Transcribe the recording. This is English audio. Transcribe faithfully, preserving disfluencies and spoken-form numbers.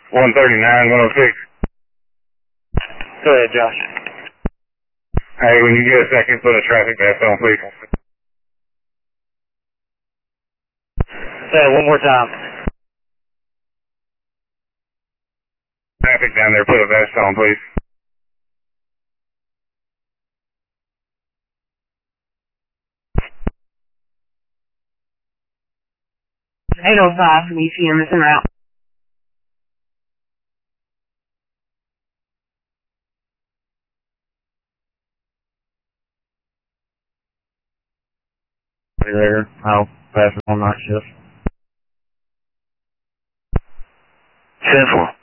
one thirty-nine, one oh six. Go ahead, Josh. Hey, when you get a second, put a traffic vest on, please. Say it one more time. Traffic down there, put a vest on, please. eight oh five from E C M is en route. There, I'll pass it on night shift. ten four.